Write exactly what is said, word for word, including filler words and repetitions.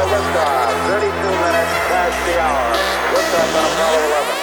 liftoff. thirty-two minutes past the hour. Liftoff on Apollo eleven.